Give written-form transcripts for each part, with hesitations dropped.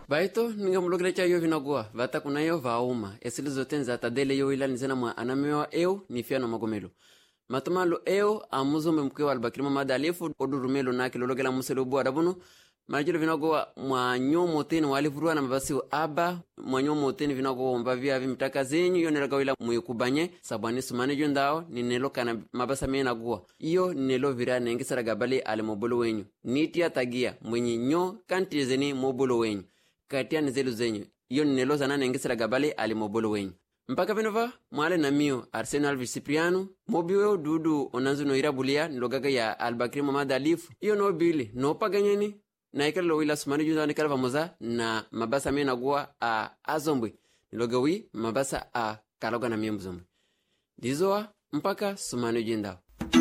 Baito ninga mulogele cha yo vinagua vata kuna yo vauma esilizo tenza tadele yo ila nizena mwa anamewa nifia na magomelo matumalo amuzo memkwe albakirima madalifu odurumelo na kilologela muselo bwa dabuno majilo vinagua mwa nyomo teni walivurua na mabasi aba mwa nyomo teni vinagua mbavia vimtaka zenyu yo nelaga wila muyukubanye sabwani sumane jondao ninelo kana mabasa mena gua iyo ninelo vira nengisara gabali ale mobolo wenyu nitia tagia mwenye nyo kantizeni mobolo wenyu katia nizelu zenyu iyo ninelo zana nengisara gabali ale mobolo wenyu mpaka vinova mwale na mio Arsenal Visipriano mobiwe dudu onanzu no irabulia nilogaga ya albakiri mamada alifu iyo no bili no paganyeni na ikala lo wila sumani junza nikala vamoza na mabasa mena gua a azombwe nilogawi mabasa a kaloga na mio mzombwe dizoa mpaka sumani jindao.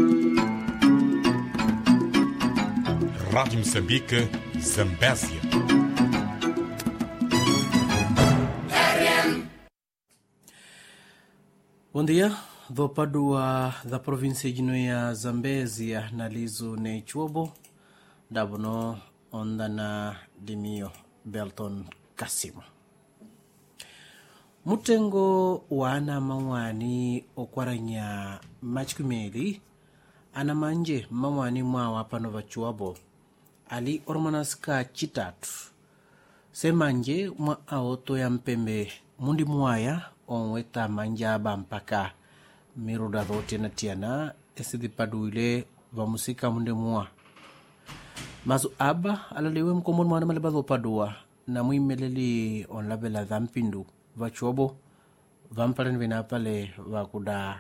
Rádio Moçambique, Zambésia. Bom dia, do padua da província de Noia Zambésia na lizo ne chuobo dabono onda na dimio Belton Kasimo. Mutengo wana mawani okwaranya machikumeli ana manje mawani mwa pano vachuabo ali ormanaska chitatu se manje mwa aoto ya mpembe mundi mwaya onweta manjaba mpaka miruda vote na tiana esidi paduile va musika munde mwa mazu aba alalewe mkomon mwana maleba padua na muimeleli on labela dhampindu vachuobo vampalen vina pale vakuda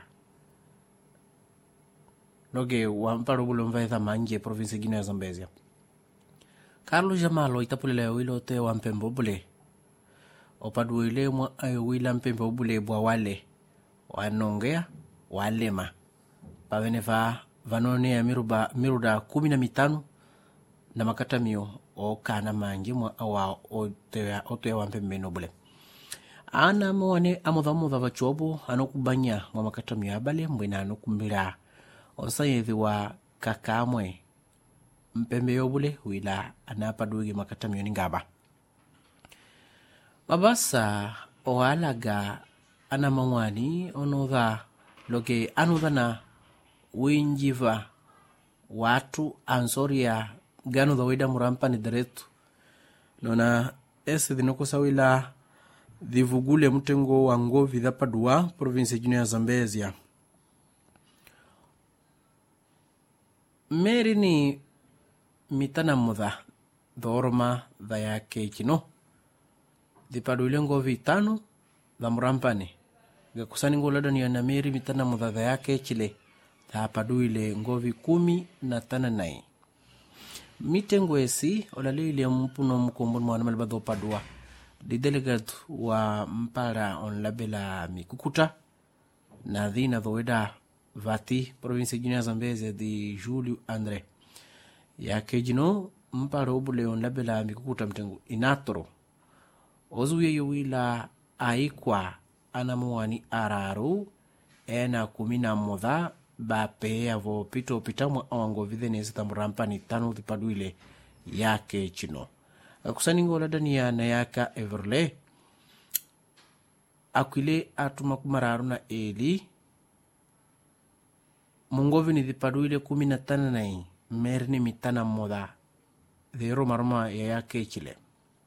noge wamparo bulo mvaitha manje province Guinea Zambezia Carlos Jamalo itapulele wilo te wampembo bule opaduile mwa ayo wila mpembo bule bwa wale wanongea walema pavenefa vanone ya miruda 15 na makatamio o kana manje mwa awa oto ya wampembe nobule ana mwane amodha vachobo anokubanya mwa makatamio abale mbwina anokumbira osayethi wa kakamwe mpembe yobule wila anapadugi makatamio ningaba mabasa oalaga ana mawani onodha loke anudhana winjiva watu ansoria gano dha wida murampa ni deretu nona esi dhinokosa wila dhivugule mtengo wa ngovi dha padua province jino ya Zambezia meri ni mitana mudha dhoroma dha yake chino dhipaduile ngovi 5 dha murampani gakusani ngolada ni ya meri mitana mudha dha yake chile dha paduile ngovi 10 nai mitengo esi olalile mpuno mkombo mwana malibadho padua di delegate wa mpara on labela mikukuta na dhina dhoweda vati province Guinea Zambezia di Julio Andre yake jino mpara obule on labela mikukuta mtengo inatoro ozuye yowila aikwa anamwani araru ena 11 bape avo pito pitamwa awango vidhene zitamurampani 5 dhipaduile yake chino akusaningo ladani ya nayaka Everle akwile atumakumararu na eli mungovi ni dhipaduile 15 nai merini mitana moda dhero maruma ya yake chile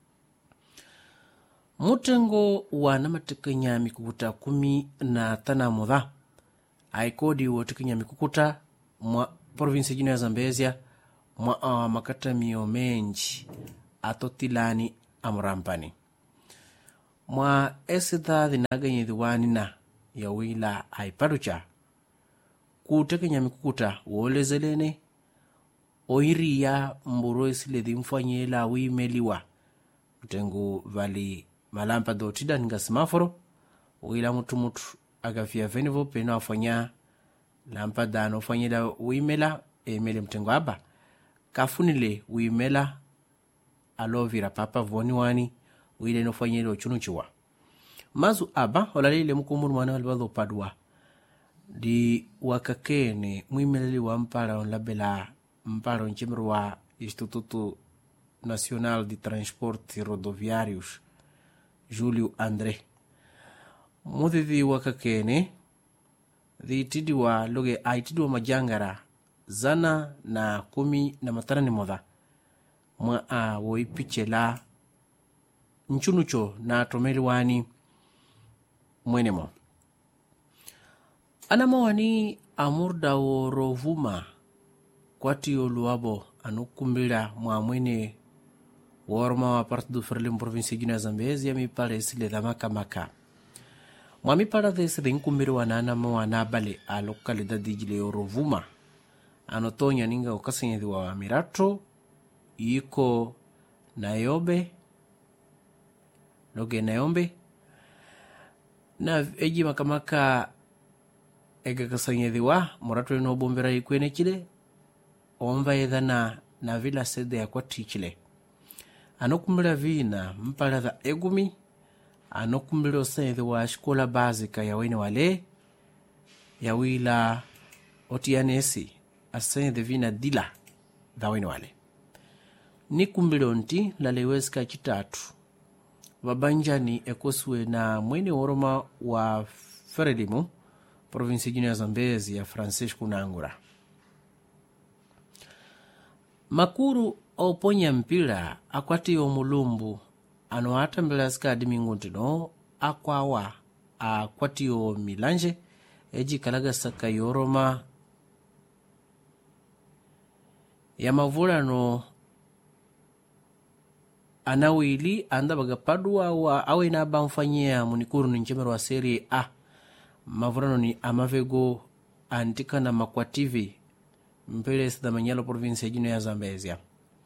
mutengo wana matekenya mikukuta 15 moda aikodi wotekenya mikukuta mwa province jino ya Zambezia mwa makatamio menji atotilani amurampani mwa esitha dhinaganye dhiwani na ya wila aipaducha kutekenya mikukuta wolezelene oiriya mburo esile dhimfanyela wimeliwa mtengu vali malampa dhotida nga semaforo wila mutu agafia venivo peno afanya lampa dano fanyela wimela emele mtengu aba kafunile wimela alovira papa voni wani wile no fanyelo chunuchiwa mazu aba olalile mkumuru mwana walibadho padua di wakakene mwimeleli wa mpara on labela mpara nchimru wa institutu Nacional de Transportes Rodoviários, Júlio André. Mudidi wakakene, dhitidiwa loge aitidiwa majangara, zana na 10 moda. Mwa woipichela nchunucho na tomeliwani mwenemo. Anamawani amurda wo rovuma kwati oluabo anukumbira mwa mwene worma wa Partido Frelimo provinsi Guiné Zambézia mi pare sile da maka mwami para desse de inkumbira wanana mwana bale a localidade de Rovuma anotonya ninga okasenye wa Mirato iko Nairobi loge Nairobi na eji makamaka ega kasanyedhiwa murato ino bombera ikwene chile omba edhana na vila sede ya kwa tichile anokumbira vina mpala za egumi anokumbira osanyedhiwa shkola básica ya wene wale ya wila otianesi asanyedhi vina dila za wene wale nikumbira onti lalewezika chitatu wabanjani ekoswe na mwene woroma wa Frelimo provinsi Guiné Zambézia Francisco Nangura. Makuru oponya mpira akwati omulumbu ano atambila skadi minguntino akwawa akwati o milanje eji kalaga saka yoroma ya mavulano anawili anda bagapadua wa awe na bamfanyia munikuru ni nchemero wa Serie A. Mavurano ni amavego antika na makwativi mpele sada manyalo provinsi ya Guiné ya Zambézia.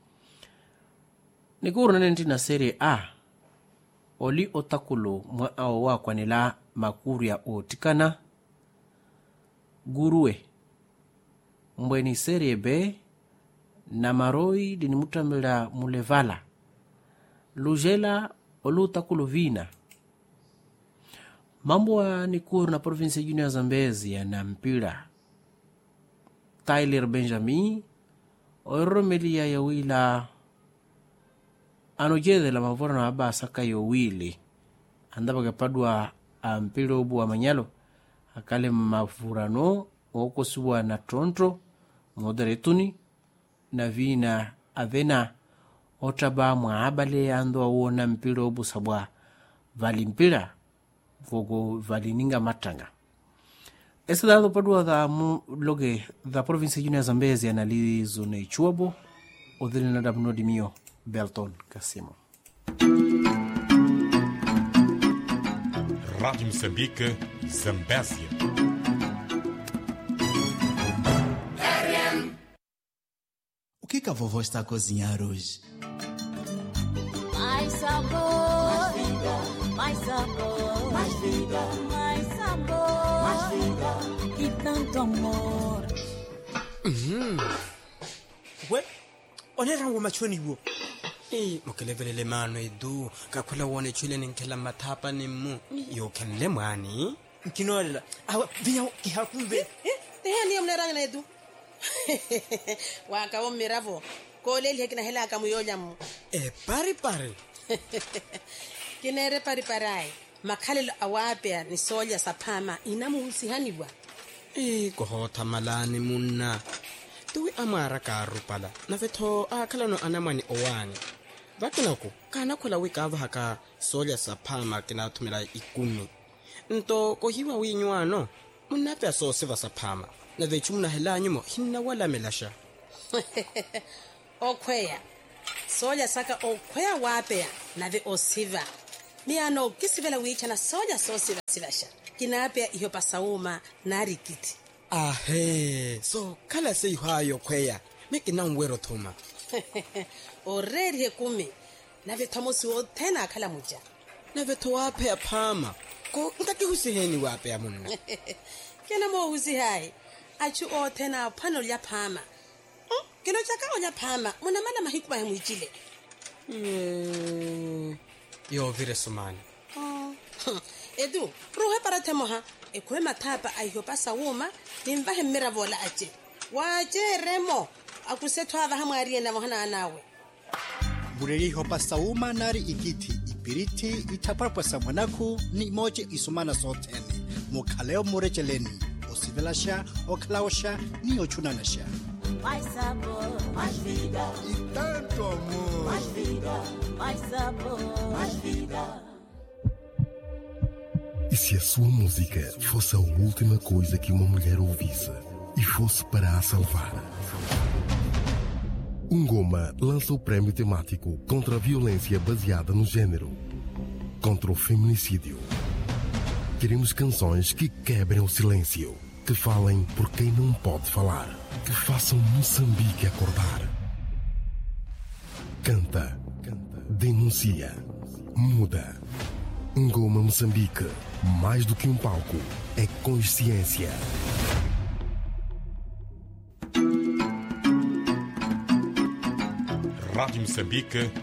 Nikuru nenti na Serie A oli otakulo mwa awa kwa nila makuru ya otikana Gurue mbweni Serie B na Maroi dini mutamila Mulevala Lugela olu otakulo vina. Mambo wa Nikuru na provinsi ya Guiné ya Zambézia na mpira Tyler Benjamin oromelia ya wila anojede la mavora na aba saka yo wili andaba gapadwa mpira ubu wa manyalo akale mavurano okosuwa na Toronto moderetuni na vina avena otaba mwabale ando awona mpira ubu sabwa valimpira vogo valininga matanga. Ese dado padua da loge da provinsi Guiné ya Zambézia analizo na ichuabo odhili na dabnodi mio Belton Casimo. Rádio Moçambique, Zambézia. O que a vovó está a cozinhar hoje? Mais sabor, mais vida, mais sabor, mais vida, mais sabor, mais vida e tanto amor. We, onera ngo machoni wo. Mokelevele mano edu, kakula wone chule ninkela matapa ni mu. Yo kenle mwani. Kinola. Awa vinya kihakumbe. Tehani omneranga na edu. Waka omiravo. Koleli hekina hela akamuyoja mu. Pari. Kinere pari. Makhalelo awapea ni soja sapama inamu usihaniwa. Kohota malani munna. Tuwi amara karupala. Na veto akalano anamani owani. Bakinako kana kola wikava haka soja sapama kinatumira 10. Nto kohiwa winywano munapea so seva sapama. Na vechumuna hela nyumo hinna wala melasha. Okweya. Soja saka okweya wapea na ve osiva. Miano kisivela wicha na soja sosiva sivasha. Kinapea iyo pasauma na rikiti. So kala se hayo kweya. Meki na mwero tuma. Already hekumi. Na ve tamosi o tena kala muja. Na ve to wapea pama. Ko ngaki husiheni wapea munna. Kena mo husihai. Achu o tena panol ya pama. Kino chaka onya pama. Muna mala mahikuma hemu ichile. Yo vire sumani. Edu, ruhe para temoha. Ekwe matapa ayo pasa woma. Nimbahe miravola ache. Waje remo. Akusetwa vahamu arienda mohana anawe. Bureriho pasauma nari ikiti, ipiriti, itaparpasa mwanaku, ni moja isumana soteni. Mokaleo murecheleni, osivelasha, oklaosha, ni ochunanasha. Mais sabor, mais vida. E tanto amor. Mais vida, mais sabor, mais vida. E se a sua música fosse a última coisa que uma mulher ouvisse e fosse para a salvar? Ngoma lança o prémio temático contra a violência baseada no género, contra o feminicídio. Queremos canções que quebrem o silêncio, que falem por quem não pode falar, que façam Moçambique acordar. Canta, denuncia, muda. Ngoma Moçambique, mais do que um palco, é consciência. Rádio Moçambique,